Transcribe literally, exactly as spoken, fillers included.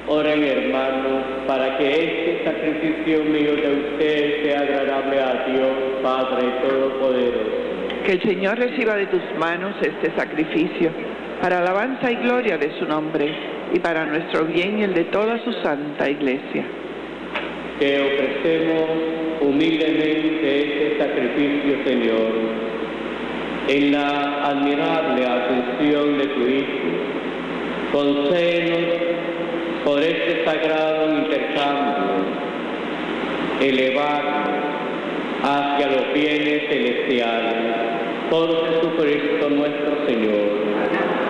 Oren, hermanos, para que este sacrificio mío de ustedes sea agradable a Dios, Padre Todopoderoso. Que el Señor reciba de tus manos este sacrificio, para alabanza y gloria de su nombre, y para nuestro bien y el de toda su santa Iglesia. Que ofrecemos humildemente este sacrificio, Señor, en la admirable atención de tu Hijo. Concédenos por este sagrado intercambio elevarnos hacia los bienes celestiales. Por Jesucristo nuestro Señor.